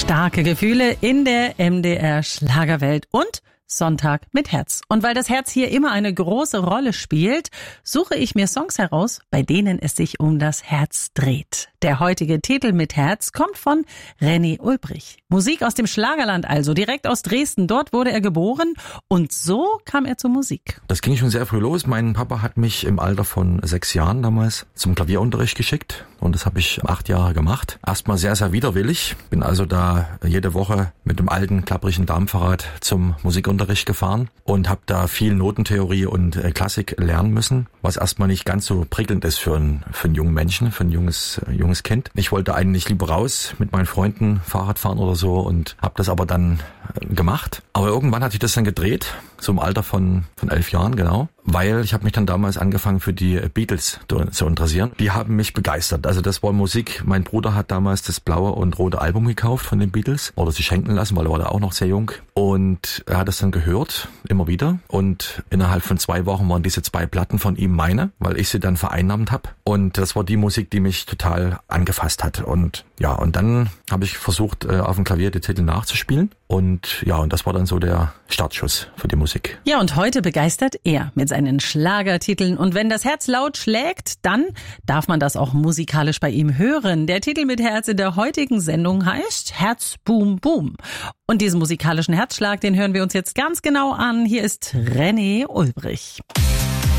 Starke Gefühle in der MDR Schlagerwelt und Sonntag mit Herz. Und weil das Herz hier immer eine große Rolle spielt, suche ich mir Songs heraus, bei denen es sich um das Herz dreht. Der heutige Titel mit Herz kommt von René Ulbrich. Musik aus dem Schlagerland also, direkt aus Dresden. Dort wurde er geboren und so kam er zur Musik. Das ging schon sehr früh los. Mein Papa hat mich im Alter von 6 Jahren damals zum Klavierunterricht geschickt und das habe ich 8 Jahre gemacht. Erstmal sehr, sehr widerwillig. Bin also da jede Woche mit dem alten, klapprigen Damenfahrrad zum Musikunterricht gefahren und habe da viel Notentheorie und Klassik lernen müssen, was erstmal nicht ganz so prickelnd ist für einen jungen Menschen, für ein junges Kind. Ich wollte eigentlich lieber raus mit meinen Freunden Fahrrad fahren oder so und habe das aber dann gemacht. Aber irgendwann hat sich das dann gedreht, so im Alter von 11 Jahren, genau. Weil ich habe mich dann damals angefangen für die Beatles zu interessieren. Die haben mich begeistert. Also das war Musik. Mein Bruder hat damals das blaue und rote Album gekauft von den Beatles. Oder sich schenken lassen, weil er war da auch noch sehr jung. Und er hat es dann gehört, immer wieder. Und innerhalb von 2 Wochen waren diese 2 Platten von ihm meine, weil ich sie dann vereinnahmt habe. Und das war die Musik, die mich total angefasst hat. Und ja, und dann habe ich versucht, auf dem Klavier die Titel nachzuspielen. Und ja, und das war dann so der Startschuss für die Musik. Ja, und heute begeistert er mit seinen Schlagertiteln. Und wenn das Herz laut schlägt, dann darf man das auch musikalisch bei ihm hören. Der Titel mit Herz in der heutigen Sendung heißt Herz Boom Boom. Und diesen musikalischen Herzschlag, den hören wir uns jetzt ganz genau an. Hier ist René Ulbrich.